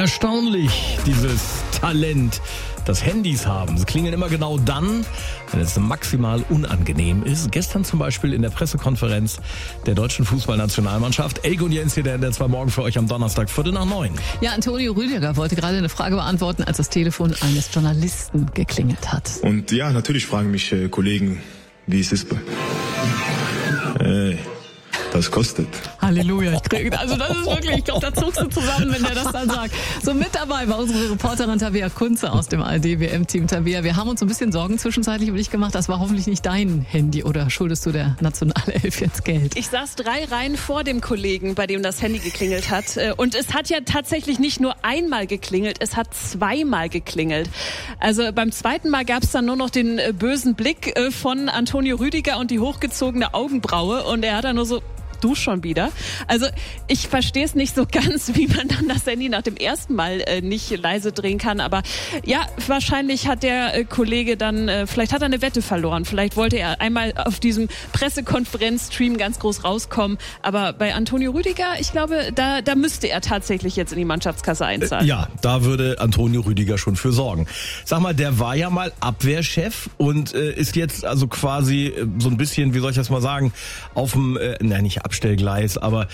Erstaunlich, dieses Talent, das Handys haben. Sie klingeln immer genau dann, wenn es maximal unangenehm ist. Gestern zum Beispiel in der Pressekonferenz der deutschen Fußballnationalmannschaft. Egon Jens hier, der NDR 2 Morgen für euch am Donnerstag, 8:45. Ja, Antonio Rüdiger wollte gerade eine Frage beantworten, als das Telefon eines Journalisten geklingelt hat. Und ja, natürlich fragen mich Kollegen, wie es ist. Das kostet. Halleluja, also das ist wirklich, ich glaube, da zuckst du zusammen, wenn der das dann sagt. So, mit dabei war unsere Reporterin Tabea Kunze aus dem ARD-WM-Team. Tabea, wir haben uns ein bisschen Sorgen zwischenzeitlich über dich gemacht. Das war hoffentlich nicht dein Handy, oder schuldest du der Nationalelf jetzt Geld? Ich saß 3 Reihen vor dem Kollegen, bei dem das Handy geklingelt hat. Und es hat ja tatsächlich nicht nur einmal geklingelt, es hat 2-mal geklingelt. Also beim zweiten Mal gab es dann nur noch den bösen Blick von Antonio Rüdiger und die hochgezogene Augenbraue. Und er hat dann nur so: Du schon wieder? Also ich verstehe es nicht so ganz, wie man dann das Handy nach dem ersten Mal nicht leise drehen kann. Aber ja, wahrscheinlich hat der Kollege dann, vielleicht hat er eine Wette verloren. Vielleicht wollte er einmal auf diesem Pressekonferenz-Stream ganz groß rauskommen. Aber bei Antonio Rüdiger, ich glaube, da müsste er tatsächlich jetzt in die Mannschaftskasse einzahlen. Ja, da würde Antonio Rüdiger schon für sorgen. Sag mal, der war ja mal Abwehrchef und ist jetzt also quasi so ein bisschen, wie soll ich das mal sagen, auf dem, nicht Abstellgleis, aber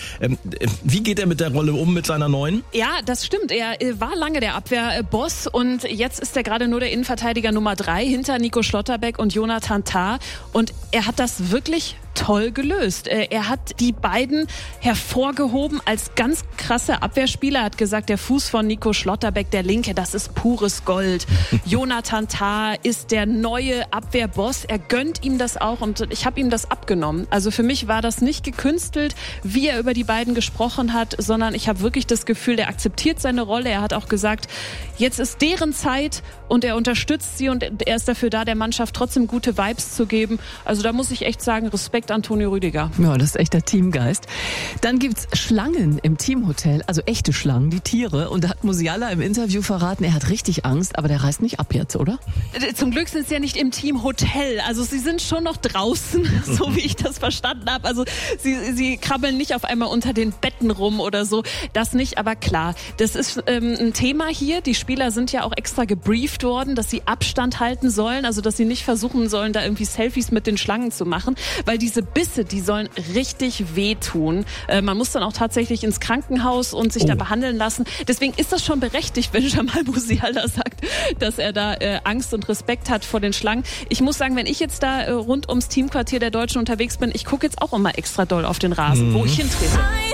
wie geht er mit der Rolle um, mit seiner neuen? Ja, das stimmt. Er war lange der Abwehrboss und jetzt ist er gerade nur der Innenverteidiger Nummer 3 hinter Nico Schlotterbeck und Jonathan Tah. Und er hat das wirklich toll gelöst. Er hat die beiden hervorgehoben als ganz krasse Abwehrspieler. Er hat gesagt, der Fuß von Nico Schlotterbeck, der linke, das ist pures Gold. Jonathan Tah ist der neue Abwehrboss. Er gönnt ihm das auch und ich habe ihm das abgenommen. Also für mich war das nicht gekünstelt, wie er über die beiden gesprochen hat, sondern ich habe wirklich das Gefühl, der akzeptiert seine Rolle. Er hat auch gesagt, jetzt ist deren Zeit und er unterstützt sie und er ist dafür da, der Mannschaft trotzdem gute Vibes zu geben. Also da muss ich echt sagen, Respekt Antonio Rüdiger. Ja, das ist echt der Teamgeist. Dann gibt's Schlangen im Teamhotel, also echte Schlangen, die Tiere. Und da hat Musiala im Interview verraten, er hat richtig Angst, aber der reist nicht ab jetzt, oder? Zum Glück sind sie ja nicht im Teamhotel. Also sie sind schon noch draußen, so wie ich das verstanden habe. Also sie krabbeln nicht auf einmal unter den Betten rum oder so. Das nicht, aber klar, das ist ein Thema hier. Die Spieler sind ja auch extra gebrieft worden, dass sie Abstand halten sollen, also dass sie nicht versuchen sollen, da irgendwie Selfies mit den Schlangen zu machen, weil diese Bisse, die sollen richtig wehtun. Man muss dann auch tatsächlich ins Krankenhaus und sich da behandeln lassen. Deswegen ist das schon berechtigt, wenn Jamal Musiala sagt, dass er da Angst und Respekt hat vor den Schlangen. Ich muss sagen, wenn ich jetzt da rund ums Teamquartier der Deutschen unterwegs bin, ich gucke jetzt auch immer extra doll auf den Rasen, wo ich hintrete.